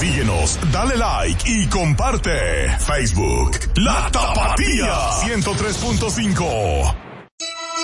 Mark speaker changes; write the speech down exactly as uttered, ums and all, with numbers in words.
Speaker 1: Síguenos, dale like y comparte. Facebook, La Tapatía ciento tres punto cinco.